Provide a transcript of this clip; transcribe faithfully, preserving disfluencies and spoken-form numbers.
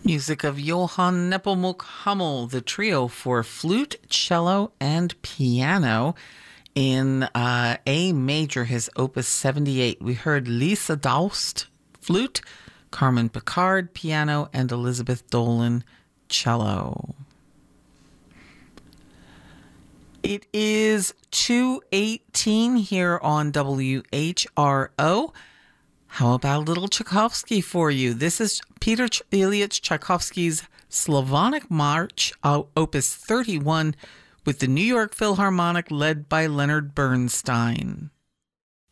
Music of Johann Nepomuk Hummel, the trio for flute, cello, and piano in uh, A major, his opus seventy-eight. We heard Lisa Daust, flute, Carmen Picard, piano, and Elizabeth Dolan, cello. It is two eighteen here on W H R O. How about a little Tchaikovsky for you? This is Peter Ilyich Tchaikovsky's Slavonic March, opus thirty-one, with the New York Philharmonic led by Leonard Bernstein.